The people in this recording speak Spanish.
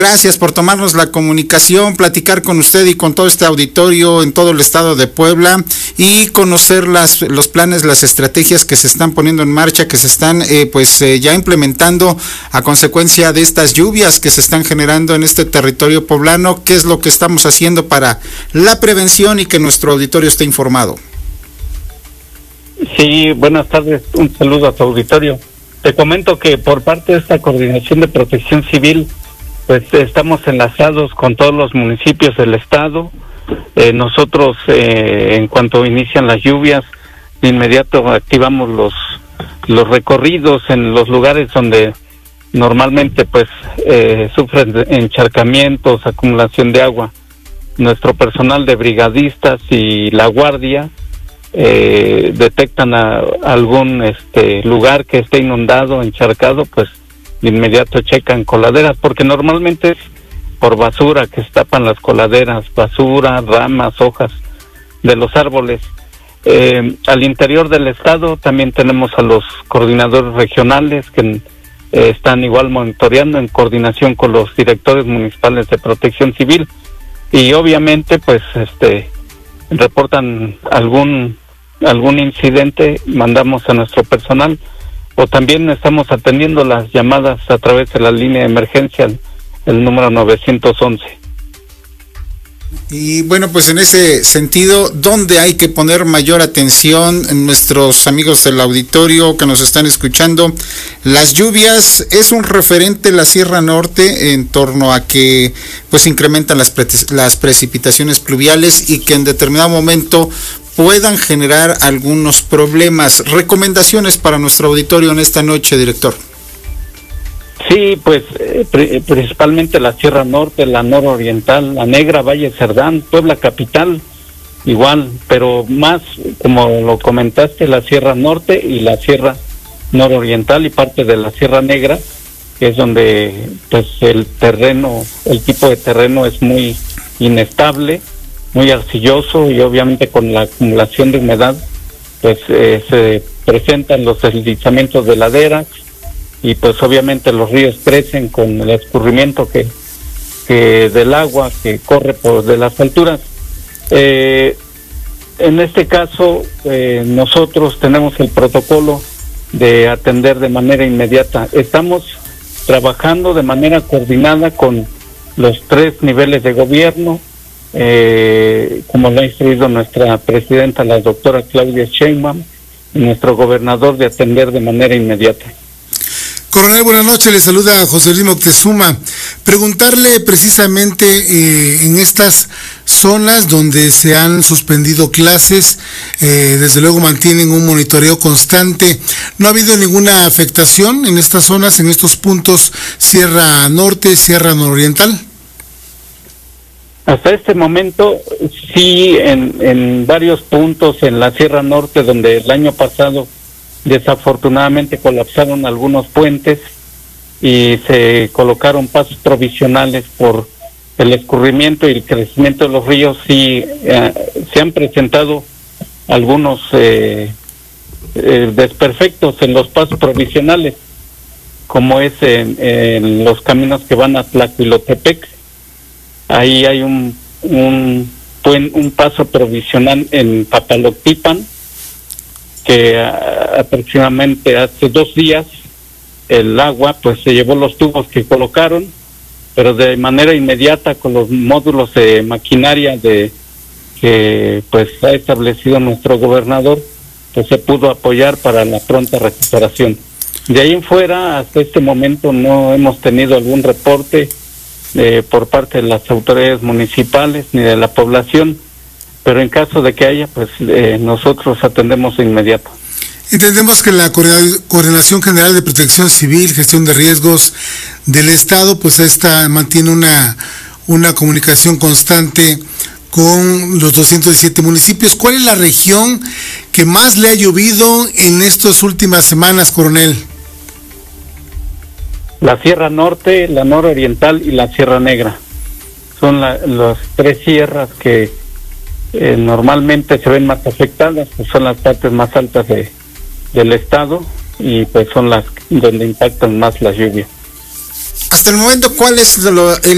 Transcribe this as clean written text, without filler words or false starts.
Gracias por tomarnos la comunicación, platicar con usted y con todo este auditorio en todo el estado de Puebla y conocer los planes, las estrategias que se están poniendo en marcha, que se están ya implementando a consecuencia de estas lluvias que se están generando en este territorio poblano. ¿Qué es lo que estamos haciendo para la prevención y que nuestro auditorio esté informado? Sí, buenas tardes, un saludo a tu auditorio. Te comento que por parte de esta Coordinación de Protección Civil, pues estamos enlazados con todos los municipios del estado. Nosotros, en cuanto inician las lluvias, de inmediato activamos los recorridos en los lugares donde normalmente sufren encharcamientos, acumulación de agua. Nuestro personal de brigadistas y la guardia detectan algún lugar que esté inundado, encharcado, pues de inmediato checan coladeras, porque normalmente es por basura que se tapan las coladeras, basura, ramas, hojas de los árboles. Al interior del estado también tenemos a los coordinadores regionales que están igual monitoreando en coordinación con los directores municipales de Protección Civil, y obviamente reportan algún incidente, mandamos a nuestro personal, o también estamos atendiendo las llamadas a través de la línea de emergencia, el número 911. Y bueno, pues en ese sentido, ¿dónde hay que poner mayor atención en nuestros amigos del auditorio que nos están escuchando? Las lluvias es un referente la Sierra Norte en torno a que pues incrementan las precipitaciones pluviales y que en determinado momento puedan generar algunos problemas. Recomendaciones para nuestro auditorio en esta noche, director. Sí, pues principalmente la Sierra Norte, la nororiental, la Negra, Valle Cerdán, Puebla capital, igual, pero más, como lo comentaste, la Sierra Norte y la Sierra nororiental y parte de la Sierra Negra, que es donde pues el tipo de terreno es muy inestable, muy arcilloso, y obviamente con la acumulación de humedad pues se presentan los deslizamientos de laderas, y pues obviamente los ríos crecen con el escurrimiento que del agua que corre de las alturas. En este caso nosotros tenemos el protocolo de atender de manera inmediata. Estamos trabajando de manera coordinada con los 3 niveles de gobierno, como lo ha instruido nuestra presidenta, la doctora Claudia Sheinbaum, y nuestro gobernador, de atender de manera inmediata. Coronel, buenas noches, le saluda José Luis Moctezuma. Preguntarle precisamente en estas zonas donde se han suspendido clases, desde luego mantienen un monitoreo constante. ¿No ha habido ninguna afectación en estas zonas, en estos puntos, Sierra Norte, Sierra Nororiental? Hasta este momento, sí, en varios puntos en la Sierra Norte, donde el año pasado desafortunadamente colapsaron algunos puentes y se colocaron pasos provisionales por el escurrimiento y el crecimiento de los ríos, sí se han presentado algunos desperfectos en los pasos provisionales, como es en los caminos que van a Tlacuilotepec. Ahí hay un paso provisional en Papaloctipan, que aproximadamente hace 2 días el agua pues se llevó los tubos que colocaron, pero de manera inmediata con los módulos de maquinaria que pues ha establecido nuestro gobernador, pues se pudo apoyar para la pronta recuperación. De ahí en fuera, hasta este momento no hemos tenido algún reporte por parte de las autoridades municipales ni de la población, pero en caso de que haya, pues nosotros atendemos de inmediato. Entendemos que la Coordinación General de Protección Civil, Gestión de Riesgos del Estado, pues mantiene una comunicación constante con los 217 municipios. ¿Cuál es la región que más le ha llovido en estas últimas semanas, coronel? La Sierra Norte, la nororiental y la Sierra Negra. Son las 3 sierras que normalmente se ven más afectadas, pues son las partes más altas del estado, y pues son las donde impactan más las lluvias. Hasta el momento, ¿cuál es el